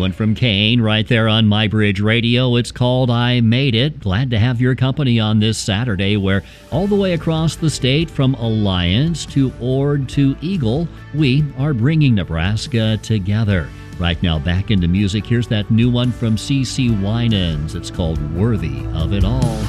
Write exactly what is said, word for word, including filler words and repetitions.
one from Kane right there on My Bridge Radio. It's called I Made It. Glad to have your company on this Saturday, where all the way across the state from Alliance to Ord to Eagle, we are bringing Nebraska together. Right now, back into music. Here's that new one from C C Winans. It's called Worthy of It All.